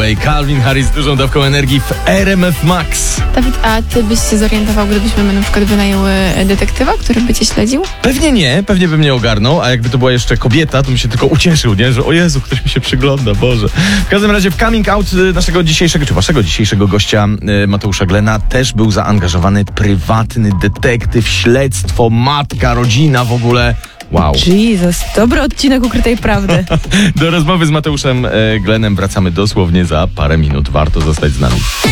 dalej. Calvin Harris z dużą dawką energii w RMF Max. Dawid, a ty byś się zorientował, gdybyśmy na przykład wynajęły detektywa, który by cię śledził? Pewnie nie, pewnie bym nie ogarnął, a jakby to była jeszcze kobieta, to bym się tylko ucieszył, nie? Że o Jezu, ktoś mi się przygląda, Boże. W każdym razie w coming out naszego dzisiejszego, czy waszego dzisiejszego gościa Mateusza Glena też był zaangażowany prywatny detektyw, śledztwo, matka, rodzina w ogóle. Wow. Jesus, dobry odcinek Ukrytej Prawdy. Do rozmowy z Mateuszem Glenem wracamy dosłownie za parę minut. Warto zostać z nami.